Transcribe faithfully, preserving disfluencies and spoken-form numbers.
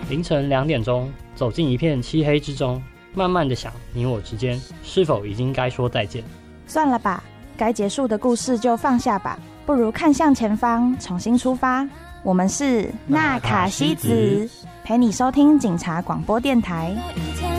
凌晨两点钟，走进一片漆黑之中，慢慢的想，你我之间是否已经该说再见？ 算了吧，该结束的故事就放下吧，不如看向前方，重新出发。我们是纳卡西子，陪你收听警察广播电台。